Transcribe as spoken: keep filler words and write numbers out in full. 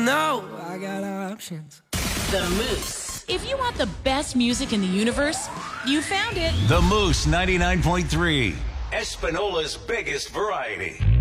know I got options. The Moose. If you want the best music in the universe, you found it. The Moose ninety-nine point three. Espinola's biggest variety.